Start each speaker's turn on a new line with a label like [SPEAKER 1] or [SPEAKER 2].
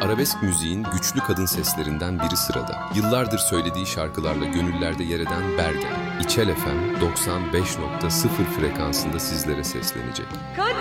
[SPEAKER 1] Arabesk müziğin güçlü kadın seslerinden biri sırada. Yıllardır söylediği şarkılarla gönüllerde yer eden Bergen, İçel FM 95.0 frekansında sizlere seslenecek.